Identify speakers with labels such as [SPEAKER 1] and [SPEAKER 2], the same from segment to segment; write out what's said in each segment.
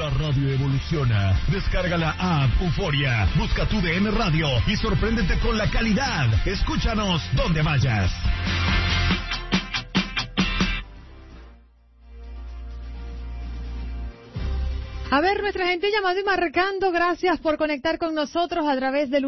[SPEAKER 1] La radio evoluciona. Descarga la app Euforia, busca tu DN Radio y sorpréndete con la calidad. Escúchanos donde vayas.
[SPEAKER 2] A ver, nuestra gente llamando y marcando, gracias por conectar con nosotros a través del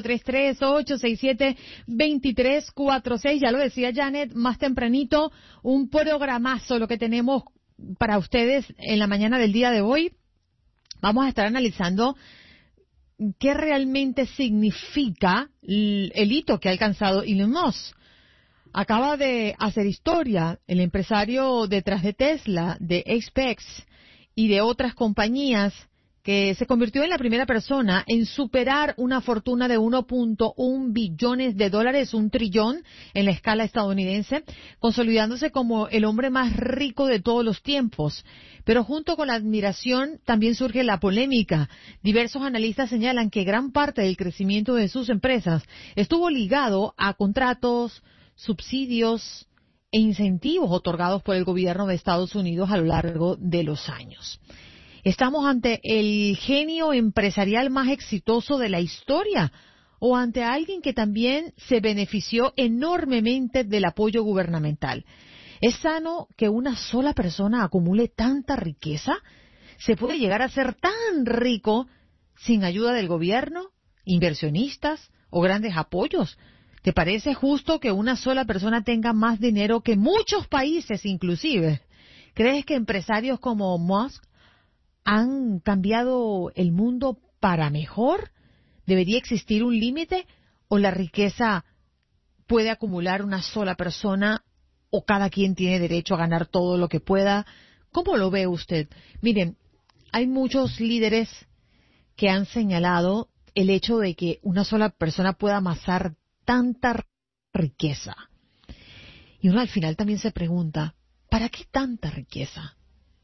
[SPEAKER 2] 1833-867-2346. Ya lo decía Janet más tempranito, un programazo lo que tenemos para ustedes en la mañana del día de hoy. Vamos a estar analizando qué realmente significa el hito que ha alcanzado Elon Musk. Acaba de hacer historia el empresario detrás de Tesla, de SpaceX y de otras compañías, que se convirtió en la primera persona en superar una fortuna de 1.1 billones de dólares, 1 trillón en la escala estadounidense, consolidándose como el hombre más rico de todos los tiempos. Pero junto con la admiración también surge la polémica. Diversos analistas señalan que gran parte del crecimiento de sus empresas estuvo ligado a contratos, subsidios e incentivos otorgados por el gobierno de Estados Unidos a lo largo de los años. ¿Estamos ante el genio empresarial más exitoso de la historia o ante alguien que también se benefició enormemente del apoyo gubernamental? ¿Es sano que una sola persona acumule tanta riqueza? ¿Se puede llegar a ser tan rico sin ayuda del gobierno, inversionistas o grandes apoyos? ¿Te parece justo que una sola persona tenga más dinero que muchos países inclusive? ¿Crees que empresarios como Musk han cambiado el mundo para mejor? ¿Debería existir un límite o la riqueza puede acumular una sola persona o cada quien tiene derecho a ganar todo lo que pueda? ¿Cómo lo ve usted? Miren, hay muchos líderes que han señalado el hecho de que una sola persona pueda amasar tanta riqueza. Y uno al final también se pregunta, ¿para qué tanta riqueza?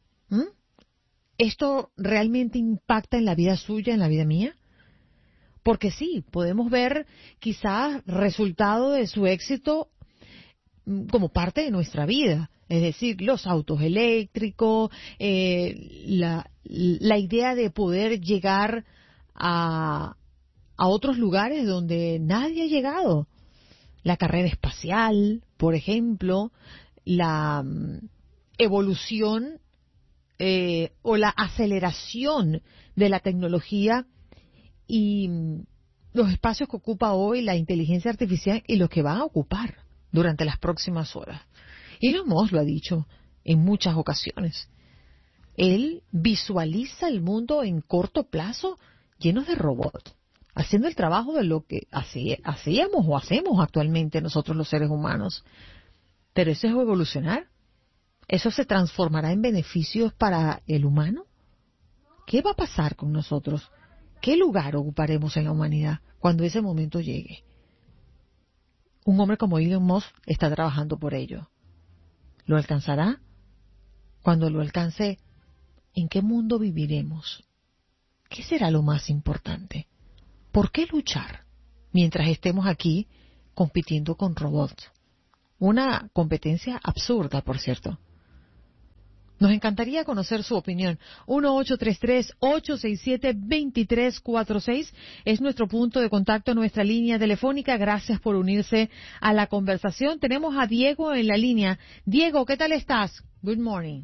[SPEAKER 2] ¿Esto realmente impacta en la vida suya, en la vida mía? Porque sí, podemos ver quizás resultado de su éxito como parte de nuestra vida. Es decir, los autos eléctricos, la idea de poder llegar a otros lugares donde nadie ha llegado. La carrera espacial, por ejemplo, la evolución o la aceleración de la tecnología y los espacios que ocupa hoy la inteligencia artificial y los que van a ocupar durante las próximas horas. Elon Musk lo ha dicho en muchas ocasiones. Él visualiza el mundo en corto plazo lleno de robots, haciendo el trabajo de lo que hacíamos o hacemos actualmente nosotros los seres humanos. Pero eso es evolucionar. ¿Eso se transformará en beneficios para el humano? ¿Qué va a pasar con nosotros? ¿Qué lugar ocuparemos en la humanidad cuando ese momento llegue? Un hombre como Elon Musk está trabajando por ello. ¿Lo alcanzará? Cuando lo alcance, ¿en qué mundo viviremos? ¿Qué será lo más importante? ¿Por qué luchar mientras estemos aquí compitiendo con robots? Una competencia absurda, por cierto. Nos encantaría conocer su opinión. 1-833-867-2346 es nuestro punto de contacto, nuestra línea telefónica. Gracias por unirse a la conversación. Tenemos a Diego en la línea. Diego, ¿qué tal estás? Good morning.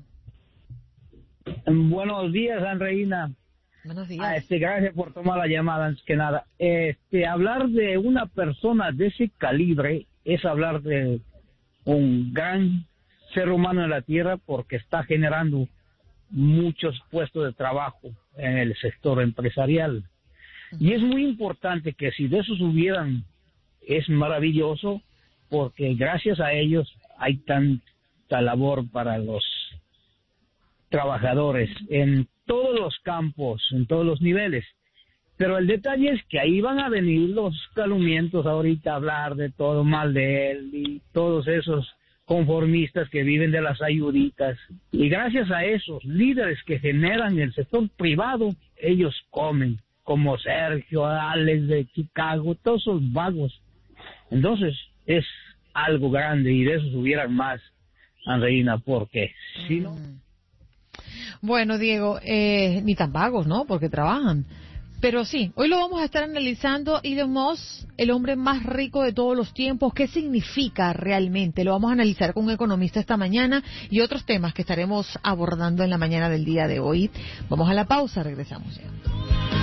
[SPEAKER 3] Buenos días, Andreina.
[SPEAKER 2] Buenos días.
[SPEAKER 3] Gracias por tomar la llamada, antes que nada. Hablar de una persona de ese calibre es hablar de un gran ser humano en la Tierra, porque está generando muchos puestos de trabajo en el sector empresarial. Y es muy importante que si de esos hubieran, es maravilloso, porque gracias a ellos hay tanta labor para los trabajadores en todos los campos, en todos los niveles. Pero el detalle es que ahí van a venir los calumnientos ahorita a hablar de todo mal de él y todos esos conformistas que viven de las ayuditas. Y gracias a esos líderes que generan el sector privado, ellos comen, como Sergio, Alex de Chicago, todos esos vagos. Entonces es algo grande y de esos hubieran más, Andreina, porque si no...
[SPEAKER 2] Bueno, Diego, ni tan vagos, ¿no? Porque trabajan. Pero sí, hoy lo vamos a estar analizando. Elon Musk, el hombre más rico de todos los tiempos. ¿Qué significa realmente? Lo vamos a analizar con un economista esta mañana y otros temas que estaremos abordando en la mañana del día de hoy. Vamos a la pausa, regresamos ya.